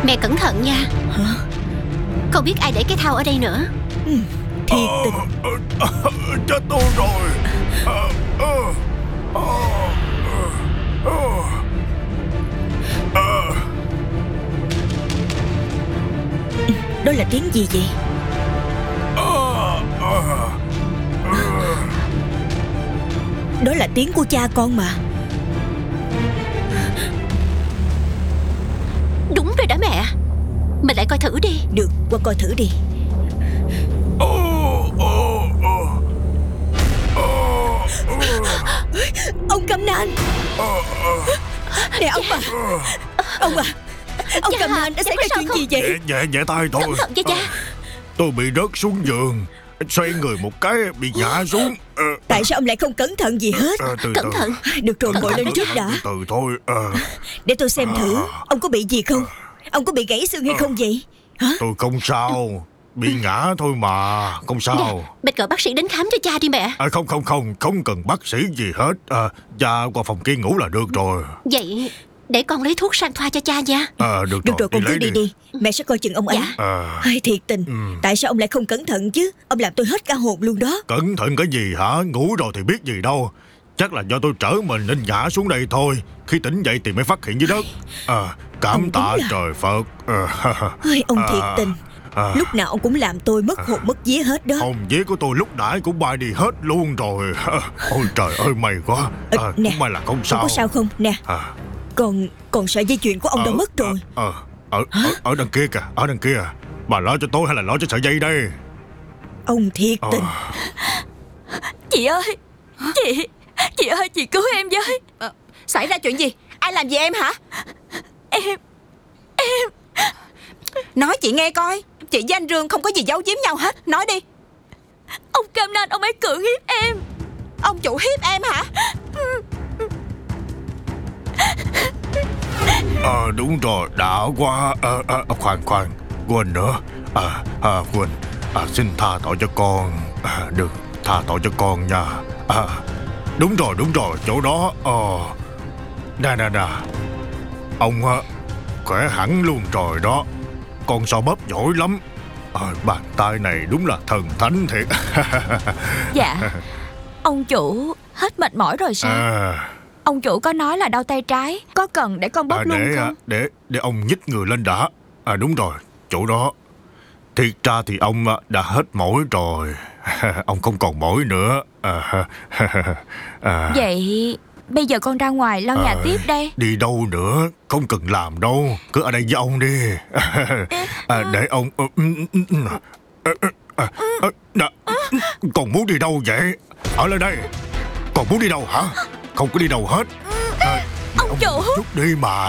Mẹ cẩn thận nha. Hả? Không biết ai để cái thau ở đây nữa. Thiệt tình. Chết tôi rồi. Đó là tiếng gì vậy? Đó là tiếng của cha con mà. Đúng rồi đó mẹ. Mình lại coi thử đi. Được, qua coi thử đi. Ông Cam Nan. Nè ông à. Ông à. Ông Cha, Cam Nan đã cha xảy có ra sao chuyện không? gì vậy? Nhẹ tay thôi. Cẩn thận nha cha. Tôi bị rớt xuống giường, xoay người một cái bị ngã xuống. Tại sao ông lại không cẩn thận gì hết? Từ Cẩn thận. Được rồi, ngồi lên trước đã. từ thôi. Để tôi xem thử. Ông có bị gì không? Ông có bị gãy xương hay không vậy? Hả? Tôi không sao, bị ngã thôi mà, không sao. Mình gọi bác sĩ đến khám cho cha đi mẹ. Không cần bác sĩ gì hết. Cha qua phòng kia ngủ là được rồi. Vậy để con lấy thuốc sang thoa cho cha nha. Được Được rồi, con cứ lấy đi. Mẹ sẽ coi chừng ông ấy. Dạ. Hay thiệt tình. Tại sao ông lại không cẩn thận chứ? Ông làm tôi hết cả hồn luôn đó. Cẩn thận cái gì hả? Ngủ rồi thì biết gì đâu. Chắc là do tôi trở mình nên ngã xuống đây thôi. Khi tỉnh dậy thì mới phát hiện dưới đất. Cảm Ông tạ đúng là- trời Phật. Ôi, ông thiệt tình. Lúc nào ông cũng làm tôi mất hồn mất vía hết đó. Hồn vía của tôi lúc nãy cũng bay đi hết luôn rồi. Ôi trời ơi, may quá. Nè, Cũng may là không ông sao. có sao không? Nè, À, còn sợi dây chuyền của ông đã mất rồi. Ở đằng kia kìa, ở đằng kia. Bà lo cho tôi hay là lo cho sợi dây đây? Ông thiệt tình. Chị ơi, chị ơi, chị cứu em với. Xảy ra chuyện gì? Ai làm gì em hả? Em Nói chị nghe coi. Chị với anh Rương không có gì giấu giếm nhau hết. Nói đi. Ông Cam Nan, ông ấy cưỡng hiếp em. Ông chủ hiếp em hả? Đúng rồi, đã quá. Khoan, quên nữa. Quên. Xin tha tội cho con. Được, tha tội cho con nha. Đúng rồi, chỗ đó. Nè. Ông khỏe hẳn luôn rồi đó. Con so bóp giỏi lắm. Bàn tay này đúng là thần thánh thiệt. Dạ. Ông chủ hết mệt mỏi rồi sao? Ông chủ có nói là đau tay trái. Có cần để con bóp luôn không? Để ông nhích người lên đã. Đúng rồi, chỗ đó. Thiệt ra thì ông đã hết mỏi rồi. Ông không còn mỏi nữa. Vậy bây giờ con ra ngoài lau nhà tiếp đây. Đi đâu nữa? Không cần làm đâu. Cứ ở đây với ông đi. Để ông. Còn muốn đi đâu vậy? Ở lại đây. Còn muốn đi đâu hả? Không có đi đâu hết. Ông chủ. Chút đi mà.